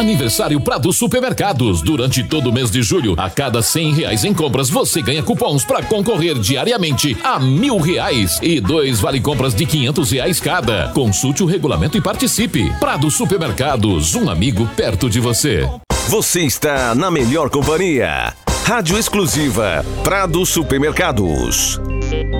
Aniversário Prado Supermercados. Durante todo o mês de julho, a cada R$100 em compras, você ganha cupons para concorrer diariamente a R$1.000 e 2 vale compras de R$500 cada. Consulte o regulamento e participe. Prado Supermercados, um amigo perto de você. Você está na melhor companhia. Rádio exclusiva Prado Supermercados.